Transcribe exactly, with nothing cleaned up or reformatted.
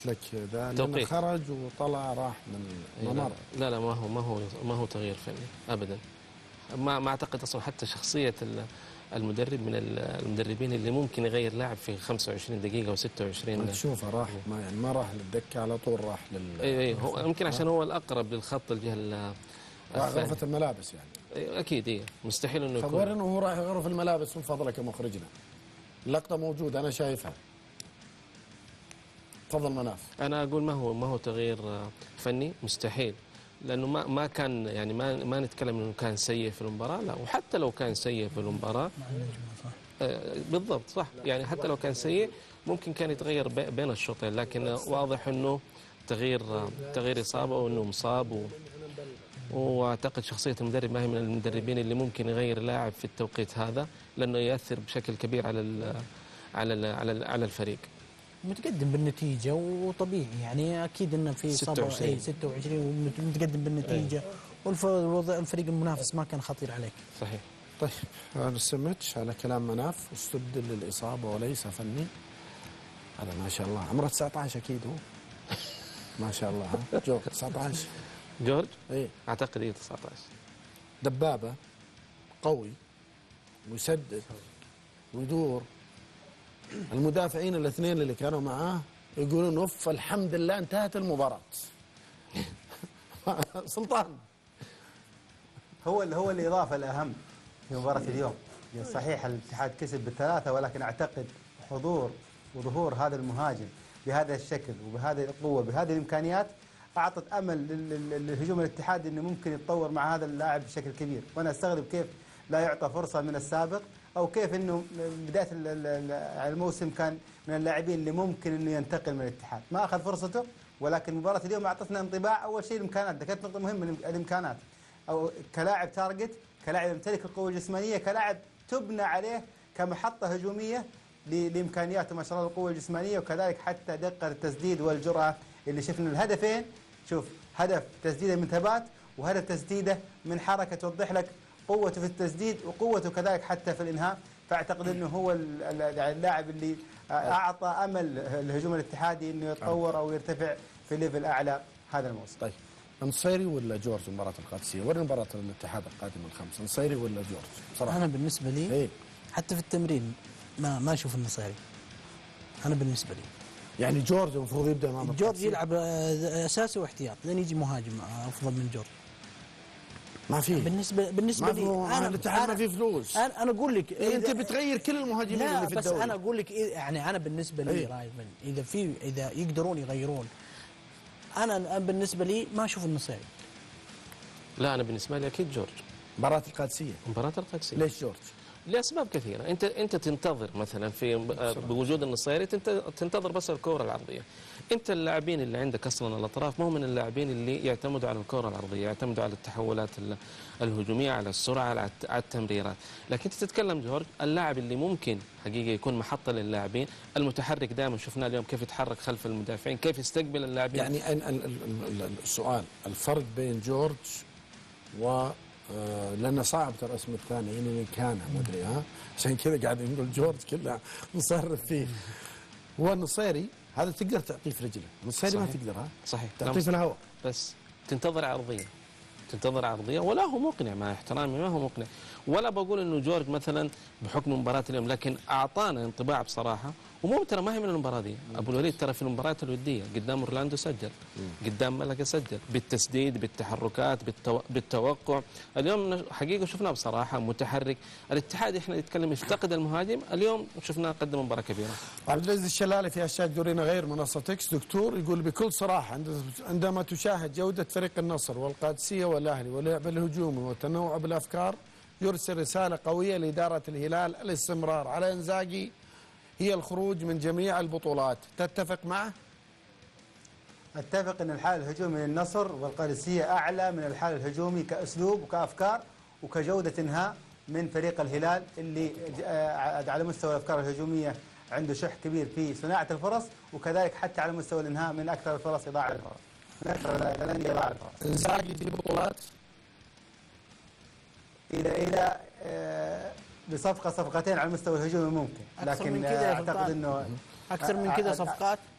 لك ذا لأنه خرج وطلع راح من الممر. لا لا ما هو ما هو ما هو تغيير فني ابدا. ما ما اعتقد اصلا حتى شخصيه المدرب من المدربين اللي ممكن يغير لاعب في خمسة وعشرين دقيقه و26. ما تشوفه راح ما يعني ما راح للدكه على طول راح لل اي اي هو يمكن عشان هو الاقرب للخط الجهه غرفه الملابس يعني. اكيد اي مستحيل انه يكون. خبرنا انه هو راح غرف الملابس من فضلك يا مخرجنا. اللقطه موجوده انا شايفها. تفضل مناف. انا اقول ما هو ما هو تغيير فني مستحيل، لانه ما ما كان يعني ما ما نتكلم انه كان سيء في المباراه، لا، وحتى لو كان سيء في المباراه آه بالضبط صح، يعني حتى لو كان سيء ممكن كان يتغير بين الشوطين، لكن واضح انه تغيير تغيير اصابه وانه مصاب و واعتقد شخصيه المدرب ما هي من المدربين اللي ممكن يغير لاعب في التوقيت هذا، لانه يؤثر بشكل كبير على ال على ال على ال على الفريق. متقدم بالنتيجه وطبيعي يعني اكيد انه في ستة وعشرين ستة وعشرين ومتقدم بالنتيجه والفريق المنافس ما كان خطير عليك. صحيح. طيب انا سمعتش على كلام مناف واستبدل للاصابه وليس فني. هذا ما شاء الله عمره تسعة عشر اكيد هو. ما شاء الله ها جورج تسعة عشر. جورج؟ ايه اعتقد ايه تسعة عشر. دبابه قوي ويسدد ويدور. المدافعين الاثنين اللي كانوا معاه يقولون اوف الحمد لله انتهت المباراة. سلطان هو اللي هو الإضافة الأهم في مباراة اليوم. صحيح الاتحاد كسب بالثلاثة، ولكن أعتقد حضور وظهور هذا المهاجم بهذا الشكل وبهذه القوة بهذه الإمكانيات أعطت أمل للهجوم الاتحاد أنه ممكن يتطور مع هذا اللاعب بشكل كبير. وأنا أستغرب كيف لا يعطى فرصة من السابق، أو كيف أنه بداية الموسم كان من اللاعبين اللي ممكن أنه ينتقل من الاتحاد، ما أخذ فرصته. ولكن مباراة اليوم أعطتنا انطباع. أول شيء الإمكانات، ذكرت نقطة مهمة، الإمكانات، أو كلاعب تارجت، كلاعب يمتلك القوة الجسمانية، كلاعب تبنى عليه كمحطة هجومية لإمكانياته ما شاء الله القوة الجسمانية، وكذلك حتى دقة التسديد والجرأة اللي شفنا الهدفين. شوف هدف تسديده من ثبات وهدف تسديده من حركة توضح لك قوته في التسديد وقوته كذلك حتى في الإنهاء. فأعتقد أنه هو اللاعب اللي أعطى أمل الهجوم الاتحادي أنه يتطور أو يرتفع في ليفل أعلى هذا الموسم. طيب نصيري ولا جورج المباراة القادسية؟ وين مباراة الاتحاد القادمة الخمسة، نصيري ولا جورج؟ صراحة أنا بالنسبة لي إيه؟ حتى في التمرين ما ما أشوف النصيري. أنا بالنسبة لي يعني جورج المفروض يبدأ امام جورج يلعب أساسي واحتياط لين يجي مهاجم أفضل من جورج. ما في بالنسبه بالنسبه لي انا الاتحاد ما في فلوس. انا انا اقول لك إيه انت بتغير كل المهاجمين اللي في الدوري. بس انا اقول لك إيه يعني انا بالنسبه لي رايد اذا في اذا يقدرون يغيرون، انا بالنسبه لي ما اشوف النصيري. لا انا بالنسبه لي اكيد جورج. مباراه القادسيه مباراه القادسيه ليش جورج؟ لاسباب كثيره. انت انت تنتظر مثلا في بوجود النصيري تنتظر بس الكره العرضيه. انت اللاعبين اللي عندك اصلا الاطراف مو من اللاعبين اللي يعتمدوا على الكره العرضيه، يعتمدوا على التحولات الهجوميه، على السرعه، على التمريرات. لكن انت تتكلم جورج اللاعب اللي ممكن حقيقه يكون محطه للاعبين، المتحرك دائما شفناه اليوم كيف يتحرك خلف المدافعين، كيف يستقبل اللاعبين. يعني السؤال الفرق بين جورج و لأنه صعب ترى اسمه الثاني يعني كان ما ادري ها عشان كذا قاعد نقول جورج كله نصرف فيه. هو النصيري هذا تقدر تعطيه في رجله، النصيري ما تقدر ها صحيح تعطيه في الهواء، بس تنتظر عرضيه تنتظر عرضيه ولا هو مقنع مع احترامي ما هو مقنع. ولا بقول انه جورج مثلا بحكم مباراه اليوم، لكن اعطانا انطباع بصراحه. ومو ترى ما هي من المباراه دي، ابو الوليد ترى في المباريات الوديه قدام اورلاندو سجل، قدام ملقا سجل بالتسديد بالتحركات بالتو... بالتوقع. اليوم حقيقه شفناه بصراحه متحرك. الاتحاد احنا نتكلم يفتقد المهاجم، اليوم شفناه قدم مباراه كبيره. عبد العزيز الشلالي في هاشتاج دورينا غير منصه اكس دكتور يقول بكل صراحه عندما تشاهد جوده فريق النصر والقادسيه والاهلي واللعب الهجومي والتنوع بالافكار يرسل رساله قويه لاداره الهلال الاستمرار على انزاجي هي الخروج من جميع البطولات. تتفق معه؟ اتفق ان الحال الهجومي للنصر والقادسيه اعلى من الحال الهجومي كاسلوب وكافكار وكجوده انهاء من فريق الهلال اللي على مستوى الافكار الهجوميه عنده شح كبير في صناعه الفرص، وكذلك حتى على مستوى الانهاء من اكثر الفرص اضاعه الفرص. من اكثر الانديه اضاعه الفرص. انزاجي في البطولات الى الى آه بصفقه صفقتين على المستوى الهجومي ممكن، لكن من اعتقد انه اكثر من كذا صفقات